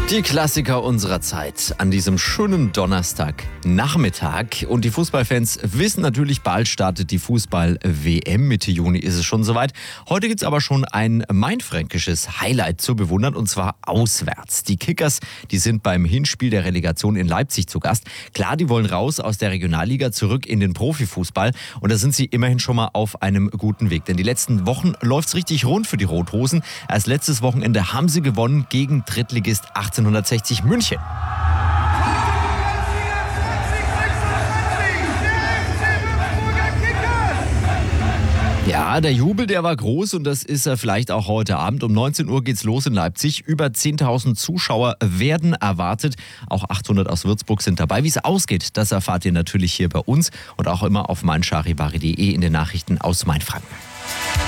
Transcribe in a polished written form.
Die Klassiker unserer Zeit an diesem schönen Donnerstagnachmittag. Und die Fußballfans wissen natürlich, bald startet die Fußball-WM. Mitte Juni ist es schon soweit. Heute gibt es aber schon ein mainfränkisches Highlight zu bewundern, und zwar auswärts. Die Kickers, die sind beim Hinspiel der Relegation in Leipzig zu Gast. Klar, die wollen raus aus der Regionalliga zurück in den Profifußball. Und da sind sie immerhin schon mal auf einem guten Weg. Denn die letzten Wochen läuft es richtig rund für die Rot-Hosen. Erst letztes Wochenende haben sie gewonnen gegen Drittligist 1860 München. Ja, der Jubel, der war groß, und das ist er vielleicht auch heute Abend. Um 19 Uhr geht's los in Leipzig. Über 10.000 Zuschauer werden erwartet. Auch 800 aus Würzburg sind dabei. Wie es ausgeht, das erfahrt ihr natürlich hier bei uns und auch immer auf meincharivari.de in den Nachrichten aus Mainfranken.